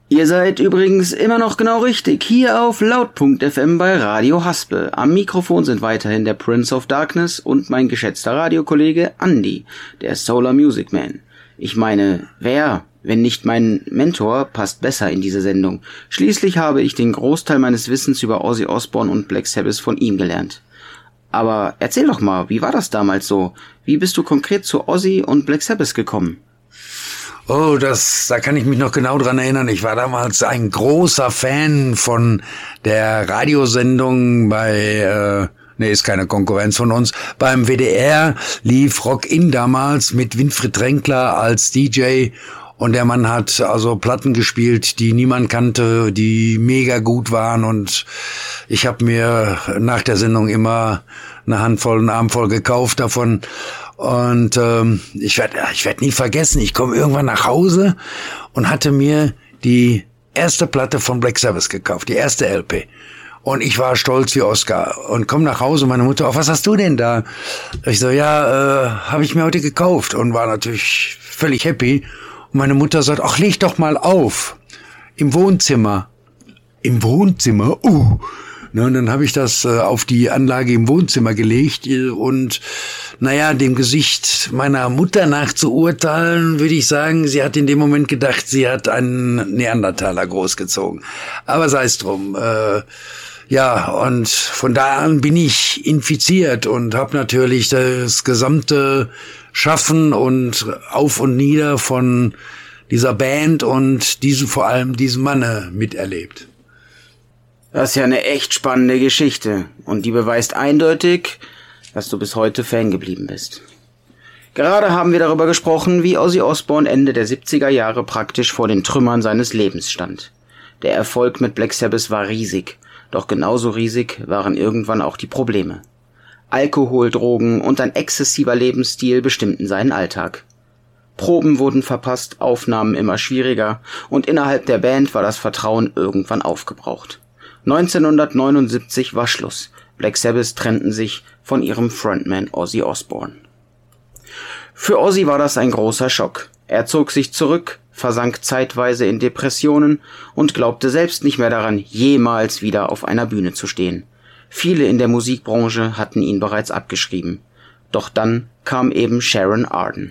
Ihr seid übrigens immer noch genau richtig, hier auf Laut.fm bei Radio Haspel. Am Mikrofon sind weiterhin der Prince of Darkness und mein geschätzter Radiokollege Andy, der Solar Music Man. Ich meine, wer, wenn nicht mein Mentor, passt besser in diese Sendung. Schließlich habe ich den Großteil meines Wissens über Ozzy Osbourne und Black Sabbath von ihm gelernt. Aber erzähl doch mal, wie war das damals so? Wie bist du konkret zu Ozzy und Black Sabbath gekommen? Oh, da kann ich mich noch genau dran erinnern. Ich war damals ein großer Fan von der Radiosendung ist keine Konkurrenz von uns. Beim WDR lief Rock In damals mit Winfried Tränkler als DJ. Und der Mann hat also Platten gespielt, die niemand kannte, die mega gut waren. Und ich habe mir nach der Sendung immer eine Handvoll, einen Arm voll gekauft davon. Und ich werd nie vergessen, ich komme irgendwann nach Hause und hatte mir die erste Platte von Black Sabbath gekauft, die erste LP. Und ich war stolz wie Oscar und komm nach Hause, meine Mutter, was hast du denn da? Ich so, habe ich mir heute gekauft und war natürlich völlig happy. Und meine Mutter sagt, ach, leg doch mal auf, im Wohnzimmer. Im Wohnzimmer? Ne, und dann habe ich das auf die Anlage im Wohnzimmer gelegt und dem Gesicht meiner Mutter nach zu urteilen, würde ich sagen, sie hat in dem Moment gedacht, sie hat einen Neandertaler großgezogen. Aber sei es drum. Und von da an bin ich infiziert und habe natürlich das gesamte Schaffen und Auf und Nieder von dieser Band und vor allem diesem Manne miterlebt. Das ist ja eine echt spannende Geschichte und die beweist eindeutig, dass du bis heute Fan geblieben bist. Gerade haben wir darüber gesprochen, wie Ozzy Osbourne Ende der 70er Jahre praktisch vor den Trümmern seines Lebens stand. Der Erfolg mit Black Sabbath war riesig, doch genauso riesig waren irgendwann auch die Probleme. Alkohol, Drogen und ein exzessiver Lebensstil bestimmten seinen Alltag. Proben wurden verpasst, Aufnahmen immer schwieriger und innerhalb der Band war das Vertrauen irgendwann aufgebraucht. 1979 war Schluss. Black Sabbath trennten sich von ihrem Frontman Ozzy Osbourne. Für Ozzy war das ein großer Schock. Er zog sich zurück, versank zeitweise in Depressionen und glaubte selbst nicht mehr daran, jemals wieder auf einer Bühne zu stehen. Viele in der Musikbranche hatten ihn bereits abgeschrieben. Doch dann kam eben Sharon Arden.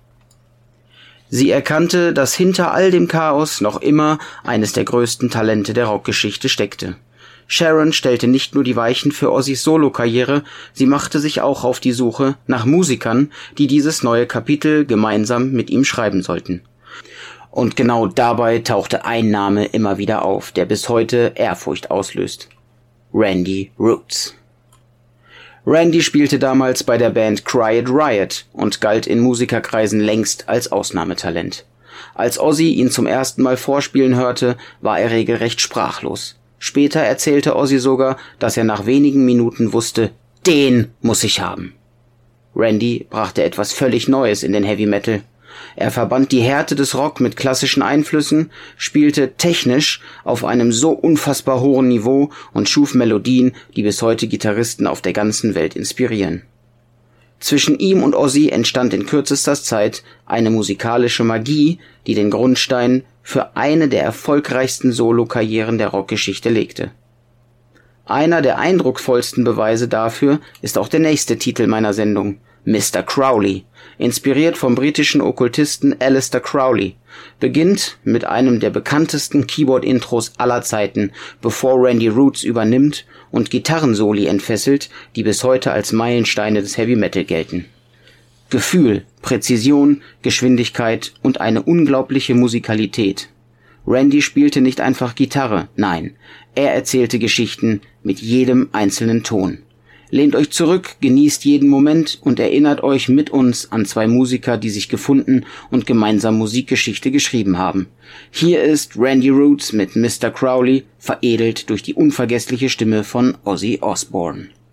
Sie erkannte, dass hinter all dem Chaos noch immer eines der größten Talente der Rockgeschichte steckte. Sharon stellte nicht nur die Weichen für Ozzys Solokarriere, sie machte sich auch auf die Suche nach Musikern, die dieses neue Kapitel gemeinsam mit ihm schreiben sollten. Und genau dabei tauchte ein Name immer wieder auf, der bis heute Ehrfurcht auslöst. Randy Rhoads. Randy spielte damals bei der Band Quiet Riot und galt in Musikerkreisen längst als Ausnahmetalent. Als Ozzy ihn zum ersten Mal vorspielen hörte, war er regelrecht sprachlos. Später erzählte Ozzy sogar, dass er nach wenigen Minuten wusste, den muss ich haben. Randy brachte etwas völlig Neues in den Heavy Metal. Er verband die Härte des Rock mit klassischen Einflüssen, spielte technisch auf einem so unfassbar hohen Niveau und schuf Melodien, die bis heute Gitarristen auf der ganzen Welt inspirieren. Zwischen ihm und Ozzy entstand in kürzester Zeit eine musikalische Magie, die den Grundstein für eine der erfolgreichsten Solokarrieren der Rockgeschichte legte. Einer der eindrucksvollsten Beweise dafür ist auch der nächste Titel meiner Sendung, Mr. Crowley, inspiriert vom britischen Okkultisten Aleister Crowley, beginnt mit einem der bekanntesten Keyboard-Intros aller Zeiten, bevor Randy Rhoads übernimmt und Gitarrensoli entfesselt, die bis heute als Meilensteine des Heavy Metal gelten. Gefühl, Präzision, Geschwindigkeit und eine unglaubliche Musikalität. Randy spielte nicht einfach Gitarre, nein, er erzählte Geschichten mit jedem einzelnen Ton. Lehnt euch zurück, genießt jeden Moment und erinnert euch mit uns an zwei Musiker, die sich gefunden und gemeinsam Musikgeschichte geschrieben haben. Hier ist Randy Rhoads mit Mr. Crowley, veredelt durch die unvergessliche Stimme von Ozzy Osbourne.